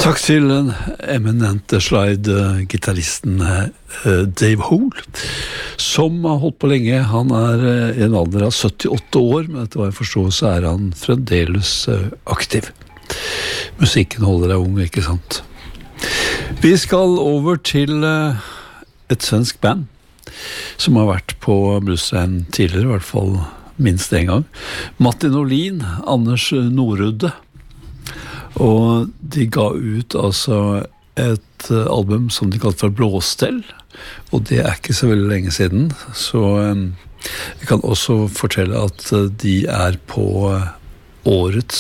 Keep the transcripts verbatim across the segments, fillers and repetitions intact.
Takk til den eminente slide-gitarristen Dave Houle, som har holdt på lenge. Han er i en alder av syttiåtte år, men etter hva jeg forstår så er han fremdeles aktiv. Musikken holder deg ung, ikke sant? Vi skal over til et svensk band som har vært på Bluesland tidligere, i hvert fall minst en gang. Martin Olin, Anders Norrudde. Og de ga ut altså et album som de kalte for Blåstell, og det er ikke så veldig lenge siden, så jeg kan også fortelle at de er på årets,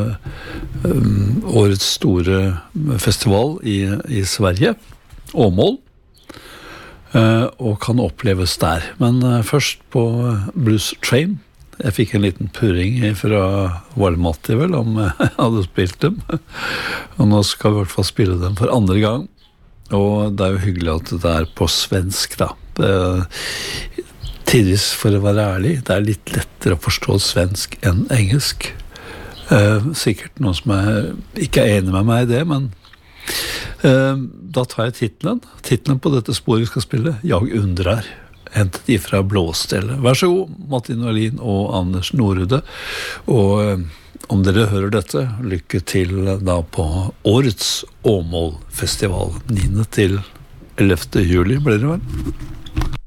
årets store festival i, i Sverige, Åmål, og kan oppleves der. Men først på Blues Train. Jeg fikk en liten purring fra Valmatti vel, om jeg hadde spilt dem. Og nå skal vi i hvert fall spille dem for andre gang. Og det er jo hyggelig at det er på svensk, da. Tidvis, for å være ærlig, det er litt lettere å forstå svensk enn engelsk. Eh, sikkert noen som er, ikke er enig med meg i det, men eh, da tar jeg titlen. Titlen på dette sporet vi skal spille, Jeg undrar. Hentet ifra Blåstelle. Vær så god, Martin Olin og Anders Norrudde. Og om dere hører dette, lykke til da på årets Åmål-festival. niende til ellevte juli blir det vel?